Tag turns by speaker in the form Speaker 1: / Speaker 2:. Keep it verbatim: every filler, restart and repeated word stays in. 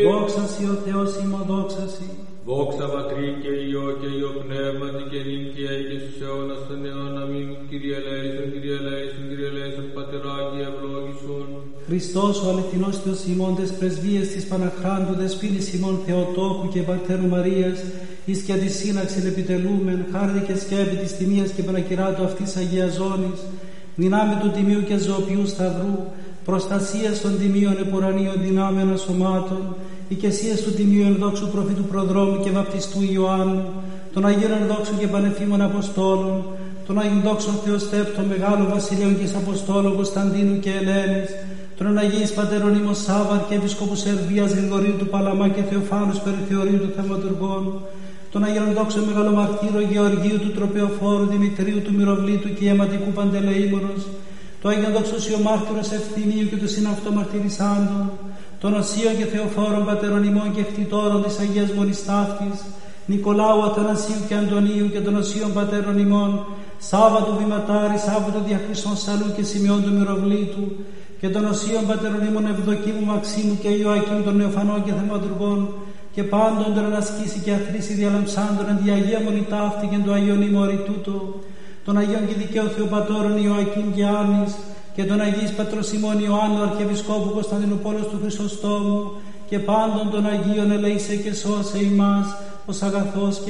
Speaker 1: Δόξα Συ ο Θεός ημών, δόξα Συ.
Speaker 2: Δόξα Πατρί και Υιό και Υιό Πνεύματι και νυν και αεί και στους αιώνας των αιώνων. Αμήν. Κύριε ελέησον, Κύριε ελέησον, Κύριε ελέησον, Πατεράκη ευλόγησον.
Speaker 1: Χριστός ο αληθινός Θεός ημών, τες πρεσβείες της Παναχράντου δεσποίνης ημών Θεοτόκου και Παρτέρου Μαρίας, εις και τη σύναξην επιτελούμεν, χάρη και σκέπη της τιμίας και πανακυράτου αυτής Αγίας Ζώνης, δυνάμει του τιμίου και ζωοποιού σταυρού, προστασίας των τιμίων επουρανίων δυνάμεων ασωμάτων, οικεσίας του τιμίου ενδόξου προφήτου προδρόμου και βαπτιστού Ιωάννου, των Αγίων ενδόξων και πανεφήμων Αποστόλων, των Αγίων δόξων Θεοστέπτων Μεγάλων Βασιλείων και Αποστόλων Κωνσταντίνου και Ελένης, των Αγίης Πατέρων ημών Σάβαρ και Επισκόπου Σερβίας Γρηγορίου του Παλαμά και Θεοφάνους Περιθεωρίου του Θαυματουργών, των Αγίων δόξων Μεγαλομαρτύρων Γεωργίου του Τροπεοφόρου Δημητρίου του Μυροβλήτου και Ιαματικού Παντελεήμονος, του Αγίων δόξων Ιωμάρτυρος Ευθυμίου και του συναυτομαρτυρισάντων, των Οσίων και Θεοφόρων Πατέρων ημών και κτητόρων της Αγίας Μονής Ταύτης, Νικολάου, Αθανασίου και Αντωνίου και των Οσίων Πατέρων ημών, Σάββατου Βηματάρη, Σάββατου Διακρισών Σαλού και Σημειών του Μυροβλήτου, και των Οσίων Πατέρων ημών Ευδοκίμου, Μαξίμου και Ιωακίμ των Νεοφανών και Θαυματουργών, και πάντων των ανασκήσει και αθρήσει διαλαμψάντων εν τη Αγία Μονή Ταύτη και του Αγίων ημώρη τούτο, των Αγίων και Δικαίου Θεοπατώρων Ιωακίμ και Άννης, και των Αγίης Πατρός ημών Ιωάννου Αρχιεπισκόπου Κωνσταντινούπολος του Χρυσοστόμου, και πάντων των Αγίων ελέησε και σώσε ημάς ως αγαθός και